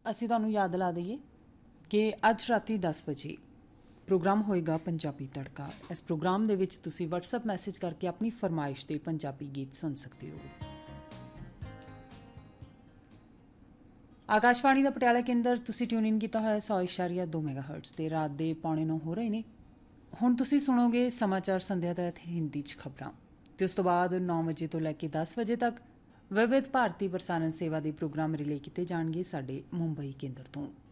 ਅਸੀਂ ਤੁਹਾਨੂੰ ਯਾਦ ਲਾ ਦਈਏ ਕਿ ਅੱਜ ਰਾਤੀ 10 ਵਜੇ ਪ੍ਰੋਗਰਾਮ ਹੋਏਗਾ ਪੰਜਾਬੀ ਤੜਕਾ। ਇਸ ਪ੍ਰੋਗਰਾਮ ਦੇ ਵਿੱਚ ਤੁਸੀਂ WhatsApp ਮੈਸੇਜ ਕਰਕੇ ਆਪਣੀ ਫਰਮਾਇਸ਼ ਦੇ ਪੰਜਾਬੀ ਗੀਤ ਸੁਣ ਸਕਦੇ ਹੋ। ਆਕਾਸ਼ਵਾਣੀ ਦਾ ਪਟਿਆਲਾ ਕੇਂਦਰ ਤੁਸੀਂ ਟਿਊਨ ਇਨ ਕੀਤਾ ਹੋਇਆ 100.2 ਮੈਗਾਹਰਟਜ਼ ਤੇ ਰਾਤ ਦੇ 8:45 ਹੋ ਰਹੇ ਨੇ। ਹੁਣ ਤੁਸੀਂ ਸੁਣੋਗੇ ਸਮਾਚਾਰ ਸੰਧਿਆ ਤਹਿਤ ਹਿੰਦੀ 'ਚ ਖਬਰਾਂ ਤੇ ਉਸ ਤੋਂ ਬਾਅਦ 9 ਵਜੇ ਤੋਂ ਲੈ ਕੇ 10 ਵਜੇ ਤੱਕ ਵਿਵਿਧ ਭਾਰਤੀ ਪ੍ਰਸਾਰਣ ਸੇਵਾ ਦੇ ਪ੍ਰੋਗਰਾਮ ਰਿਲੇ ਕੀਤੇ ਜਾਣਗੇ ਸਾਡੇ ਮੁੰਬਈ ਕੇਂਦਰ ਤੋਂ।